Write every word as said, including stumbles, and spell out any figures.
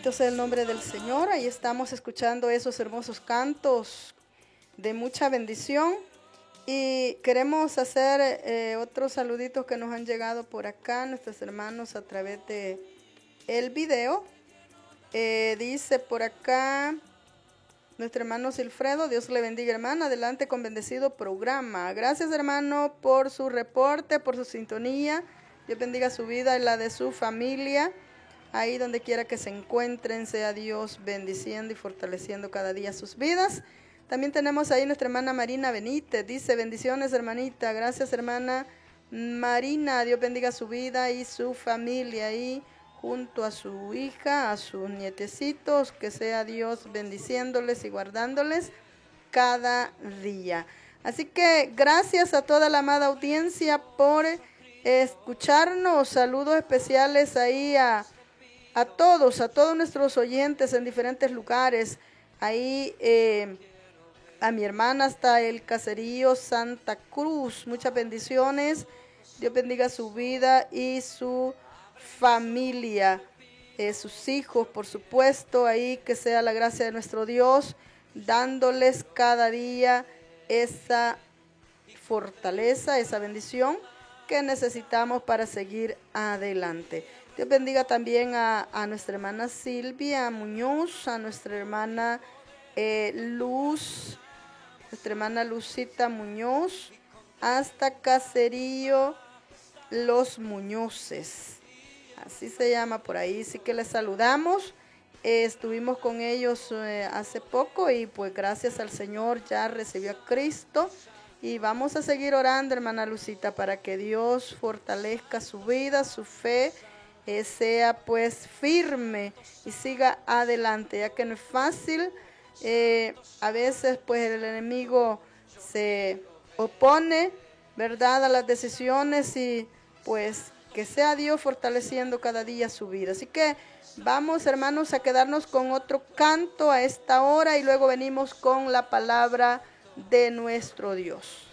Bendito sea el nombre del Señor. Ahí estamos escuchando esos hermosos cantos de mucha bendición. Y queremos hacer eh, otros saluditos que nos han llegado por acá, nuestros hermanos, a través de el video. Eh, dice por acá nuestro hermano Silfredo: Dios le bendiga, hermana. Adelante con bendecido programa. Gracias, hermano, por su reporte, por su sintonía. Dios bendiga su vida y la de su familia. Ahí donde quiera que se encuentren, sea Dios bendiciendo y fortaleciendo cada día sus vidas. También tenemos ahí nuestra hermana Marina Benítez. Dice: bendiciones, hermanita. Gracias, hermana Marina. Dios bendiga su vida y su familia ahí junto a su hija, a sus nietecitos. Que sea Dios bendiciéndoles y guardándoles cada día. Así que gracias a toda la amada audiencia por escucharnos. Saludos especiales ahí a A todos, a todos nuestros oyentes en diferentes lugares. Ahí eh, a mi hermana hasta el caserío Santa Cruz. Muchas bendiciones. Dios bendiga su vida y su familia. Eh, sus hijos, por supuesto. Ahí que sea la gracia de nuestro Dios, dándoles cada día esa fortaleza, esa bendición que necesitamos para seguir adelante. Dios bendiga también a, a nuestra hermana Silvia Muñoz, a nuestra hermana eh, Luz, nuestra hermana Lucita Muñoz, hasta Caserío Los Muñozes. Así se llama por ahí, sí que les saludamos. Eh, estuvimos con ellos eh, hace poco y pues gracias al Señor ya recibió a Cristo. Y vamos a seguir orando, hermana Lucita, para que Dios fortalezca su vida, su fe, eh, sea pues firme y siga adelante, ya que no es fácil. Eh, a veces pues el enemigo se opone, ¿verdad?, a las decisiones, y pues que sea Dios fortaleciendo cada día su vida. Así que vamos, hermanos, a quedarnos con otro canto a esta hora y luego venimos con la palabra de nuestro Dios.